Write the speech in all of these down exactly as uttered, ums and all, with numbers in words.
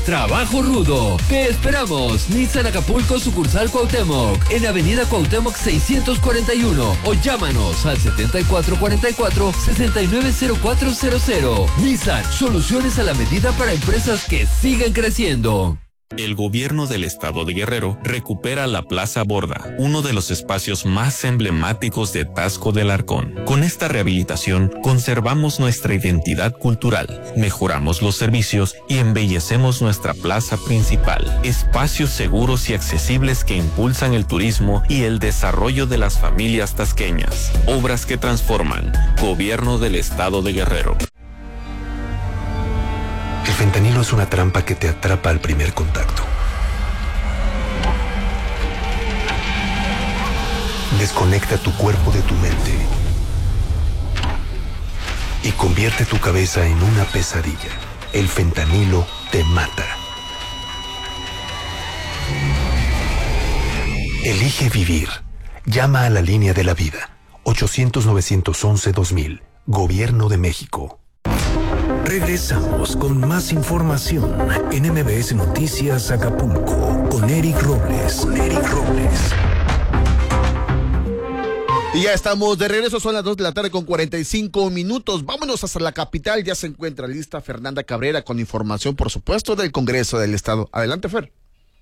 Trabajo rudo. Te esperamos. Nissan Acapulco, sucursal Cuauhtémoc, en Avenida Cuauhtémoc seiscientos cuarenta y uno, o llámanos al setenta y cuatro cuarenta y cuatro, sesenta y nueve cero cuatro cero cero. Nissan, soluciones a la medida para empresas que siguen creciendo. El gobierno del estado de Guerrero recupera la Plaza Borda, uno de los espacios más emblemáticos de Taxco del Arcón. Con esta rehabilitación, conservamos nuestra identidad cultural, mejoramos los servicios y embellecemos nuestra plaza principal. Espacios seguros y accesibles que impulsan el turismo y el desarrollo de las familias tasqueñas. Obras que transforman. Gobierno del estado de Guerrero. El fentanilo es una trampa que te atrapa al primer contacto. Desconecta tu cuerpo de tu mente y convierte tu cabeza en una pesadilla. El fentanilo te mata. Elige vivir. Llama a la línea de la vida. ochocientos, novecientos once, dos mil. Gobierno de México. Regresamos con más información en M B S Noticias Acapulco con Eric Robles. Con Eric Robles. Y ya estamos de regreso, son las dos de la tarde con cuarenta y cinco minutos. Vámonos hasta la capital, ya se encuentra lista Fernanda Cabrera con información, por supuesto, del Congreso del Estado. Adelante, Fer.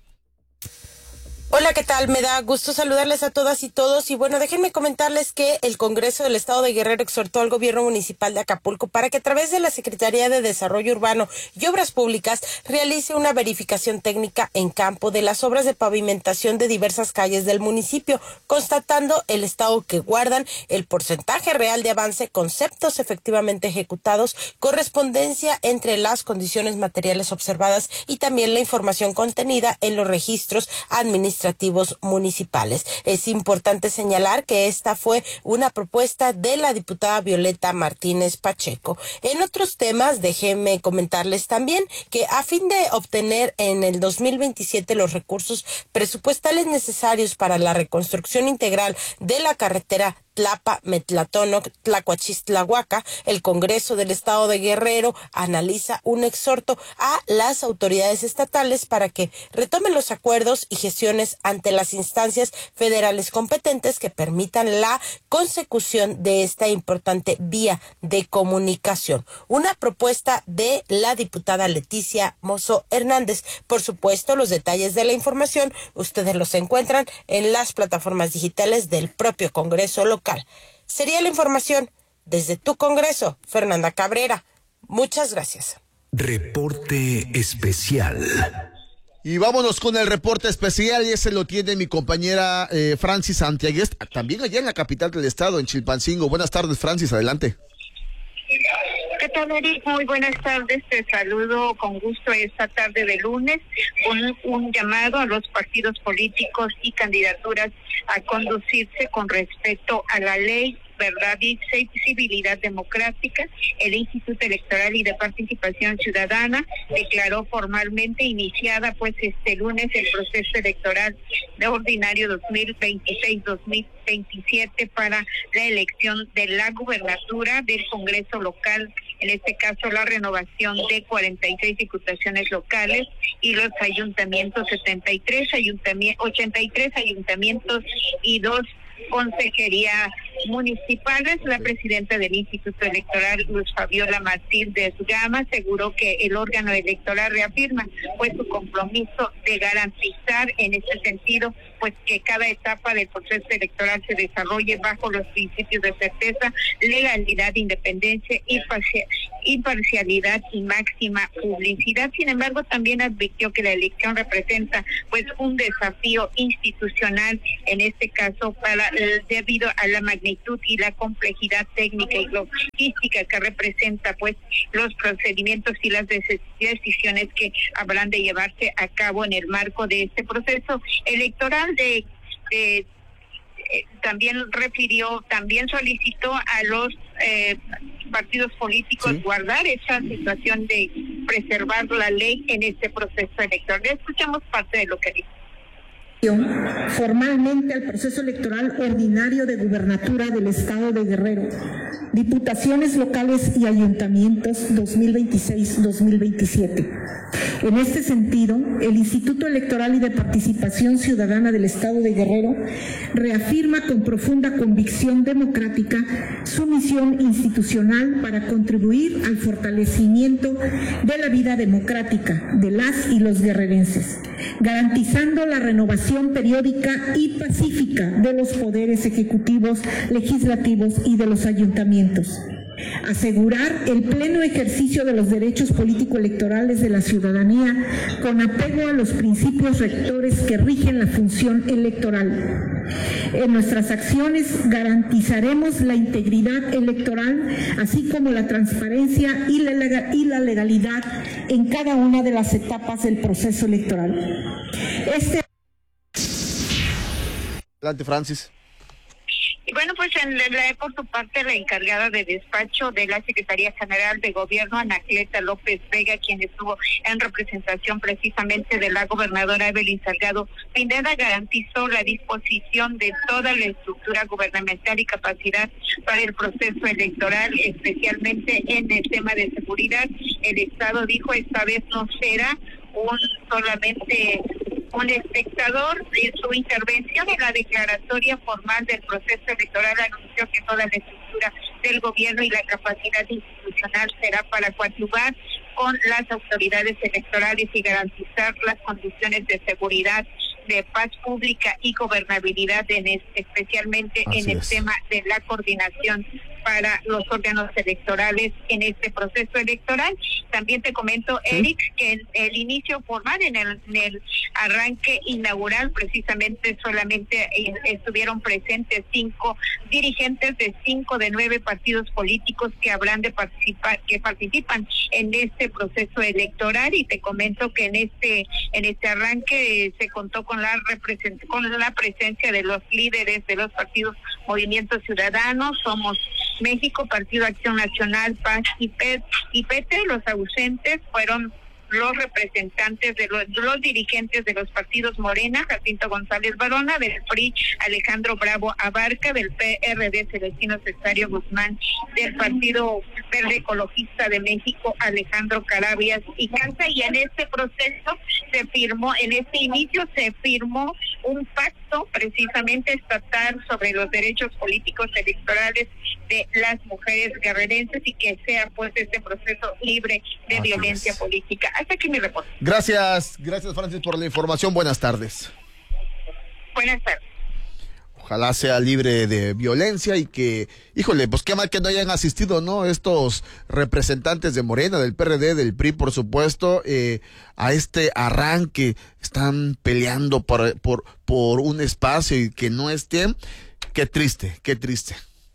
Hola, ¿qué tal? Me da gusto saludarles a todas y todos. Y bueno, déjenme comentarles que el Congreso del Estado de Guerrero exhortó al gobierno municipal de Acapulco para que a través de la Secretaría de Desarrollo Urbano y Obras Públicas realice una verificación técnica en campo de las obras de pavimentación de diversas calles del municipio, constatando el estado que guardan, el porcentaje real de avance, conceptos efectivamente ejecutados, correspondencia entre las condiciones materiales observadas y también la información contenida en los registros administrativos administrativos municipales. Es importante señalar que esta fue una propuesta de la diputada Violeta Martínez Pacheco. En otros temas, déjenme comentarles también que a fin de obtener en el dos mil veintisiete los recursos presupuestales necesarios para la reconstrucción integral de la carretera Tlapa, Metlatónoc, Tlacuachistlahuaca, el Congreso del Estado de Guerrero analiza un exhorto a las autoridades estatales para que retomen los acuerdos y gestiones ante las instancias federales competentes que permitan la consecución de esta importante vía de comunicación. Una propuesta de la diputada Leticia Mozo Hernández. Por supuesto, los detalles de la información ustedes los encuentran en las plataformas digitales del propio Congreso local. Sería la información desde tu Congreso, Fernanda Cabrera. Muchas gracias. Reporte especial. Y vámonos con el reporte especial, y ese lo tiene mi compañera eh, Francis Santiago, también allá en la capital del estado, en Chilpancingo. Buenas tardes, Francis, adelante. ¿Qué tal, Eric? Muy buenas tardes, te saludo con gusto esta tarde de lunes, con un llamado a los partidos políticos y candidaturas a conducirse con respecto a la ley, verdad y civilidad democrática. El Instituto Electoral y de Participación Ciudadana declaró formalmente iniciada pues este lunes el proceso electoral de ordinario dos mil veintiséis dos mil veintisiete para la elección de la gubernatura, del Congreso local, en este caso la renovación de cuarenta y seis diputaciones locales y los ayuntamientos, setenta y tres ayuntamientos, ochenta y tres ayuntamientos y dos consejerías municipales. La presidenta del Instituto Electoral, Luz Fabiola Martínez Gama, aseguró que el órgano electoral reafirma pues su compromiso de garantizar en este sentido pues que cada etapa del proceso electoral se desarrolle bajo los principios de certeza, legalidad, independencia, imparcialidad y máxima publicidad. Sin embargo, también advirtió que la elección representa pues un desafío institucional, en este caso para eh, debido a la magnitud y la complejidad técnica y logística que representa pues los procedimientos y las decisiones que habrán de llevarse a cabo en el marco de este proceso electoral. De, de eh, también refirió, también solicitó a los eh, partidos políticos sí. guardar esa situación de preservar la ley en este proceso electoral. Escuchamos parte de lo que dijo. formalmente al proceso electoral ordinario de gubernatura del estado de Guerrero, diputaciones locales y ayuntamientos dos mil veintiséis a dos mil veintisiete. En este sentido, el Instituto Electoral y de Participación Ciudadana del estado de Guerrero reafirma con profunda convicción democrática su misión institucional para contribuir al fortalecimiento de la vida democrática de las y los guerrerenses, garantizando la renovación periódica y pacífica de los poderes ejecutivos, legislativos y de los ayuntamientos. Asegurar el pleno ejercicio de los derechos político-electorales de la ciudadanía con apego a los principios rectores que rigen la función electoral. En nuestras acciones garantizaremos la integridad electoral, así como la transparencia y la, y la legalidad en cada una de las etapas del proceso electoral. Este... Adelante, Francis. Y bueno, pues en la, por su parte, la encargada de despacho de la Secretaría General de Gobierno, Anacleta López Vega, quien estuvo en representación precisamente de la gobernadora Evelyn Salgado Pineda, garantizó la disposición de toda la estructura gubernamental y capacidad para el proceso electoral, especialmente en el tema de seguridad. El Estado dijo, esta vez no será un solamente un espectador. En su intervención en la declaratoria formal del proceso electoral anunció que toda la estructura del gobierno y la capacidad institucional será para coadyuvar con las autoridades electorales y garantizar las condiciones de seguridad, de paz pública y gobernabilidad, en es, especialmente Así en el es. tema de la coordinación para los órganos electorales en este proceso electoral. También te comento, ¿Sí? Eric, que en el inicio formal, en el, en el arranque inaugural, precisamente solamente estuvieron presentes cinco dirigentes de cinco de nueve partidos políticos que habrán de participar, que participan en este proceso electoral. Y te comento que en este en este arranque eh, se contó con la represent con la presencia de los líderes de los partidos Movimiento Ciudadano, Somos México, Partido Acción Nacional, P A C y P E T. Los ausentes fueron los representantes de los, los dirigentes de los partidos Morena, Jacinto González Barona, del P R I, Alejandro Bravo Abarca, del P R D, Celestino Cesario Guzmán, del Partido Verde Ecologista de México, Alejandro Carabias y Canza. Y en este proceso se firmó, en este inicio se firmó un pacto precisamente estatal sobre los derechos políticos electorales de las mujeres guerrerenses, y que sea pues este proceso libre de Así violencia es. política. Hasta aquí mi reporte. Gracias, gracias Francis por la información. Buenas tardes. Buenas tardes. Ojalá sea libre de violencia y que, híjole, pues qué mal que no hayan asistido, ¿no? Estos representantes de Morena, del P R D, del P R I, por supuesto, eh, a este arranque. Están peleando por, por, por un espacio y que no estén. Qué triste, qué triste.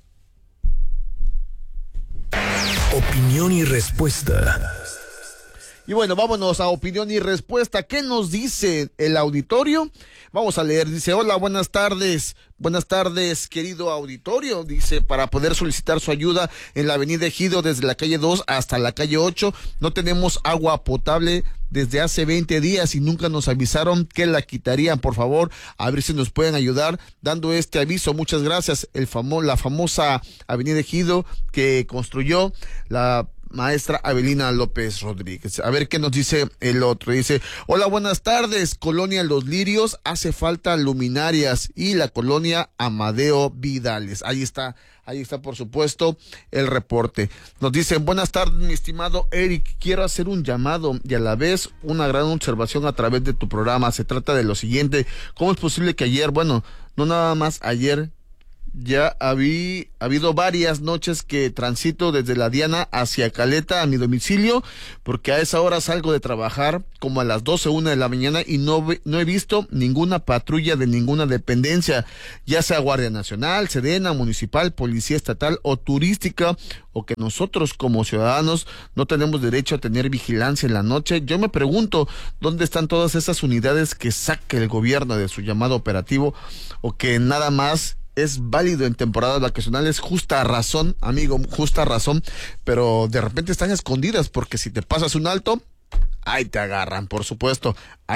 Opinión y respuesta. Y bueno, vámonos a opinión y respuesta. ¿Qué nos dice el auditorio? Vamos a leer. Dice, hola, buenas tardes. Buenas tardes, querido auditorio. Dice, para poder solicitar su ayuda en la avenida Ejido, desde la calle dos hasta la calle ocho, no tenemos agua potable desde hace veinte días y nunca nos avisaron que la quitarían. Por favor, a ver si nos pueden ayudar dando este aviso. Muchas gracias. El famo- la famosa avenida Ejido que construyó la maestra Avelina López Rodríguez. A ver qué nos dice el otro. Dice, hola, buenas tardes. Colonia Los Lirios, hace falta luminarias, y la colonia Amadeo Vidales. Ahí está, ahí está por supuesto el reporte. Nos dicen, buenas tardes, mi estimado Eric. Quiero hacer un llamado y a la vez una gran observación a través de tu programa. Se trata de lo siguiente. ¿Cómo es posible que ayer, bueno, no nada más ayer, ya habí, ha habido varias noches que transito desde la Diana hacia Caleta a mi domicilio, porque a esa hora salgo de trabajar como a las doce, una de la mañana, y no, no he visto ninguna patrulla de ninguna dependencia, ya sea Guardia Nacional, Sedena, Municipal, Policía Estatal o Turística, o que nosotros como ciudadanos no tenemos derecho a tener vigilancia en la noche. Yo me pregunto, ¿dónde están todas esas unidades que saque el gobierno de su llamado operativo, o que nada más es válido en temporadas vacacionales? Justa razón, amigo, justa razón, pero de repente están escondidas, porque si te pasas un alto, ahí te agarran, por supuesto. Ahí,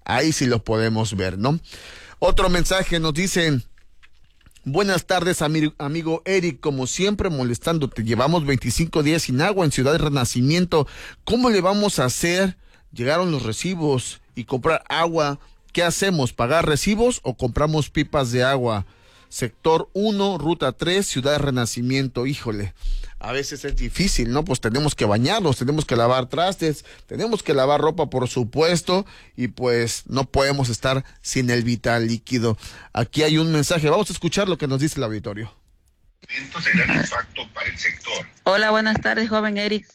ahí sí lo podemos ver, ¿no? Otro mensaje nos dicen: buenas tardes, ami- amigo Eric, como siempre molestándote. Llevamos veinticinco días sin agua en Ciudad Renacimiento. ¿Cómo le vamos a hacer? Llegaron los recibos y comprar agua. ¿Qué hacemos? ¿Pagar recibos o compramos pipas de agua? Sector uno, Ruta tres, Ciudad Renacimiento. Híjole, a veces es difícil, ¿no? Pues tenemos que bañarnos, tenemos que lavar trastes, tenemos que lavar ropa, por supuesto, y pues no podemos estar sin el vital líquido. Aquí hay un mensaje, vamos a escuchar lo que nos dice el auditorio. Hola, buenas tardes, joven Eric.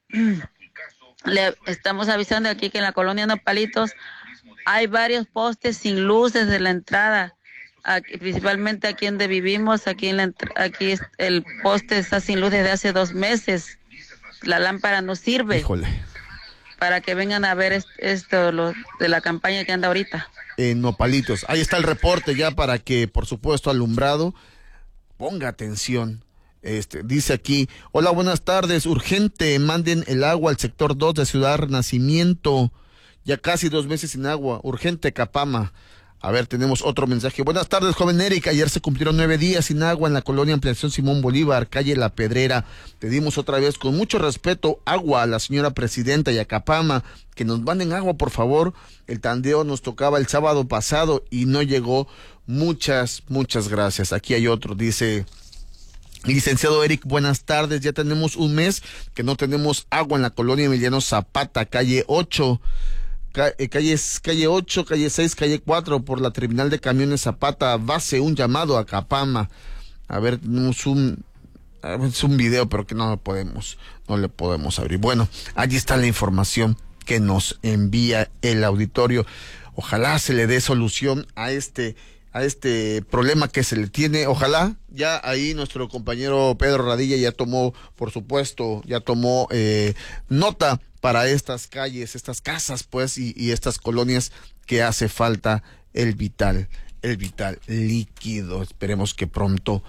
Le estamos avisando aquí que en la colonia Nopalitos hay varios postes sin luz desde la entrada. Aquí, principalmente aquí donde vivimos, aquí en la, aquí el poste está sin luz desde hace dos meses. La lámpara no sirve. Híjole. Para que vengan a ver esto, esto lo, de la campaña que anda ahorita. En Nopalitos, ahí está el reporte ya para que, por supuesto, alumbrado ponga atención. Este, dice aquí: hola, buenas tardes, urgente, manden el agua al sector dos de Ciudad Renacimiento, ya casi dos meses sin agua, urgente, Capama. A ver, tenemos otro mensaje. Buenas tardes, joven Eric. Ayer se cumplieron nueve días sin agua en la colonia Ampliación Simón Bolívar, calle La Pedrera. Pedimos otra vez, con mucho respeto, agua a la señora presidenta y a Capama, que nos manden agua, por favor. El tandeo nos tocaba el sábado pasado y no llegó. Muchas, muchas gracias. Aquí hay otro, dice: licenciado Eric, buenas tardes. Ya tenemos un mes que no tenemos agua en la colonia Emiliano Zapata, calle ocho. Calles, calle ocho, calle seis, calle cuatro, por la terminal de camiones Zapata. Base un llamado a Capama. A ver, tenemos un, es un video, pero que no lo podemos, no le podemos abrir. Bueno, allí está la información que nos envía el auditorio. Ojalá se le dé solución a este, a este problema que se le tiene. Ojalá ya ahí nuestro compañero Pedro Radilla ya tomó, por supuesto, ya tomó eh, nota para estas calles, estas casas, pues, y, y estas colonias que hace falta el vital, el vital líquido. Esperemos que pronto,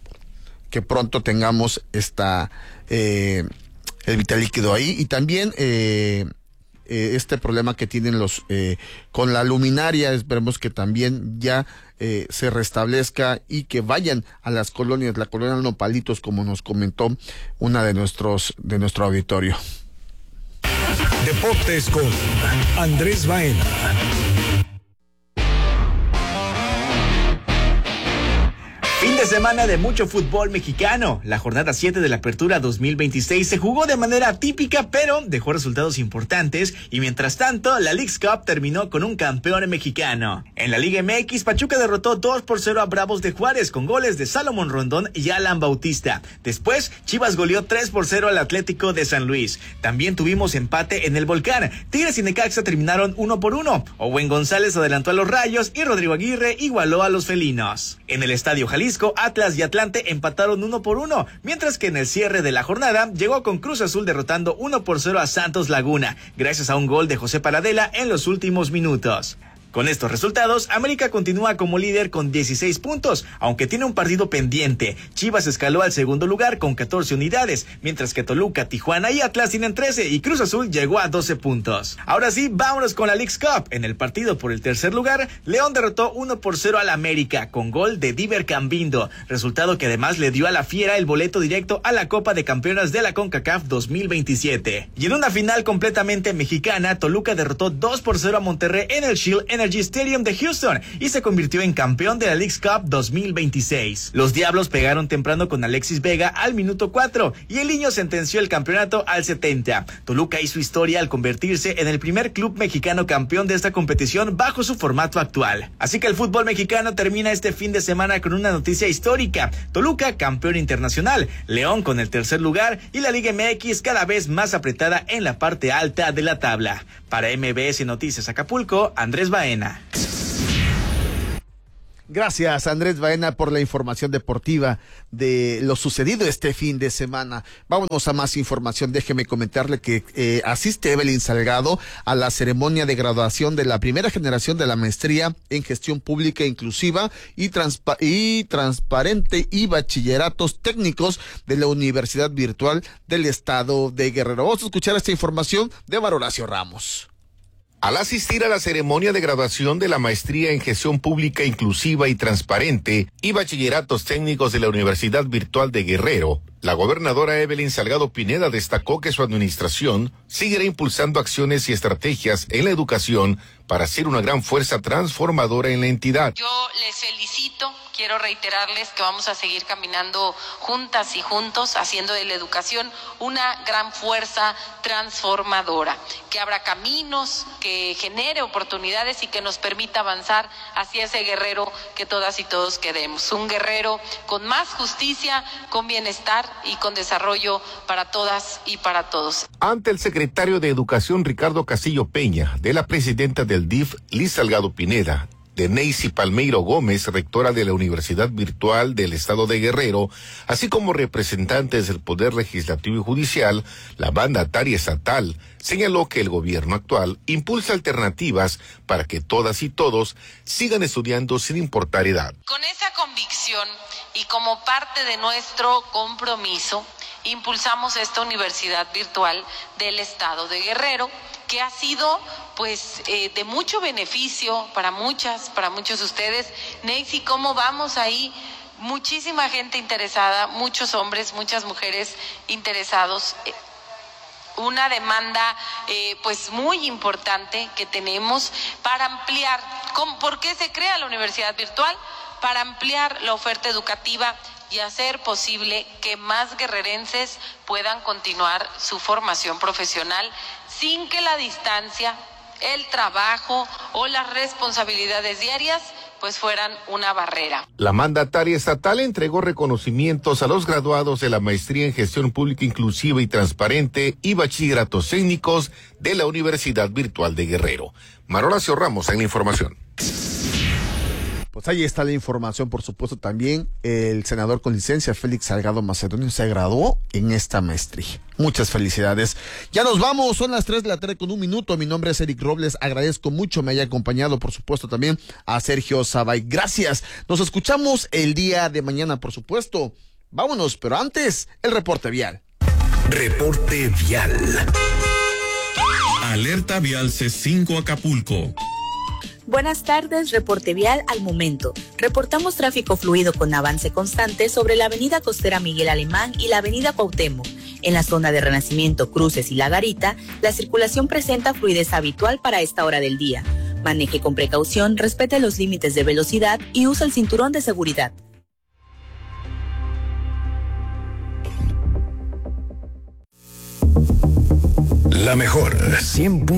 que pronto tengamos esta, eh, el vital líquido ahí, y también eh, eh, este problema que tienen los, eh, con la luminaria. Esperemos que también ya eh, se restablezca y que vayan a las colonias, la colonia Nopalitos, como nos comentó una de nuestros, de nuestro auditorio. Deportes con Andrés Baena. Fin de semana de mucho fútbol mexicano. La jornada siete de la Apertura dos mil veintiséis se jugó de manera atípica, pero dejó resultados importantes, y mientras tanto, la Leagues Cup terminó con un campeón mexicano. En la Liga M X, Pachuca derrotó dos por cero a Bravos de Juárez con goles de Salomón Rondón y Alan Bautista. Después, Chivas goleó tres por cero al Atlético de San Luis. También tuvimos empate en el Volcán. Tigres y Necaxa terminaron uno por uno. Owen González adelantó a los Rayos y Rodrigo Aguirre igualó a los Felinos. En el Estadio Jalisco, Atlas y Atlante empataron uno por uno, mientras que en el cierre de la jornada llegó con Cruz Azul derrotando uno por cero a Santos Laguna, gracias a un gol de José Paradela en los últimos minutos. Con estos resultados, América continúa como líder con dieciséis puntos, aunque tiene un partido pendiente. Chivas escaló al segundo lugar con catorce unidades, mientras que Toluca, Tijuana y Atlas tienen trece y Cruz Azul llegó a doce puntos. Ahora sí, vámonos con la Leagues Cup. En el partido por el tercer lugar, León derrotó uno por cero al América con gol de Diver Cambindo, resultado que además le dio a la Fiera el boleto directo a la Copa de Campeones de la CONCACAF dos mil veintisiete. Y en una final completamente mexicana, Toluca derrotó dos por cero a Monterrey en el Shield Energy Stadium de Houston y se convirtió en campeón de la Leagues Cup dos mil veintiséis. Los Diablos pegaron temprano con Alexis Vega al minuto cuatro y el Niño sentenció el campeonato al setenta. Toluca hizo historia al convertirse en el primer club mexicano campeón de esta competición bajo su formato actual. Así que el fútbol mexicano termina este fin de semana con una noticia histórica: Toluca campeón internacional, León con el tercer lugar y la Liga M X cada vez más apretada en la parte alta de la tabla. Para M B S Noticias Acapulco, Andrés Baena. Gracias, Andrés Baena, por la información deportiva de lo sucedido este fin de semana. Vámonos a más información. Déjeme comentarle que eh, asiste Evelyn Salgado a la ceremonia de graduación de la primera generación de la maestría en gestión pública inclusiva y, transpa- y transparente y bachilleratos técnicos de la Universidad Virtual del Estado de Guerrero. Vamos a escuchar esta información de Horacio Ramos. Al asistir a la ceremonia de graduación de la maestría en gestión pública inclusiva y transparente y bachilleratos técnicos de la Universidad Virtual de Guerrero, la gobernadora Evelyn Salgado Pineda destacó que su administración seguirá impulsando acciones y estrategias en la educación para ser una gran fuerza transformadora en la entidad. Yo les felicito, quiero reiterarles que vamos a seguir caminando juntas y juntos, haciendo de la educación una gran fuerza transformadora, que abra caminos, que genere oportunidades y que nos permita avanzar hacia ese Guerrero que todas y todos queremos. Un Guerrero con más justicia, con bienestar y con desarrollo para todas y para todos. Ante el secretario de Educación Ricardo Castillo Peña, de la presidenta del D I F Liz Salgado Pineda, de Neisy Palmeiro Gómez, rectora de la Universidad Virtual del Estado de Guerrero, así como representantes del Poder Legislativo y Judicial, la mandataria estatal señaló que el gobierno actual impulsa alternativas para que todas y todos sigan estudiando sin importar edad. Con esa convicción y como parte de nuestro compromiso, impulsamos esta Universidad Virtual del Estado de Guerrero, que ha sido pues eh, de mucho beneficio para muchas, para muchos de ustedes. Neisy, ¿cómo vamos ahí? Muchísima gente interesada, muchos hombres, muchas mujeres interesados. Una demanda eh, pues muy importante que tenemos para ampliar. ¿Cómo, ¿Por qué se crea la Universidad Virtual? Para ampliar la oferta educativa y hacer posible que más guerrerenses puedan continuar su formación profesional sin que la distancia, el trabajo o las responsabilidades diarias pues fueran una barrera. La mandataria estatal entregó reconocimientos a los graduados de la maestría en gestión pública inclusiva y transparente y bachilleratos técnicos de la Universidad Virtual de Guerrero. Maroracio Ramos en la información. Pues ahí está la información, por supuesto. También el senador con licencia Félix Salgado Macedonio se graduó en esta maestría. Muchas felicidades. Ya nos vamos, son las tres de la tarde con un minuto. Mi nombre es Eric Robles, agradezco mucho me haya acompañado, por supuesto también a Sergio Zabay. Gracias, nos escuchamos el día de mañana, por supuesto. Vámonos, pero antes, el reporte vial. Reporte vial. Alerta vial C cinco Acapulco. Buenas tardes, reporte vial al momento. Reportamos tráfico fluido con avance constante sobre la avenida Costera Miguel Alemán y la avenida Cuauhtémoc. En la zona de Renacimiento, Cruces y La Garita, la circulación presenta fluidez habitual para esta hora del día. Maneje con precaución, respete los límites de velocidad y usa el cinturón de seguridad. La mejor, cien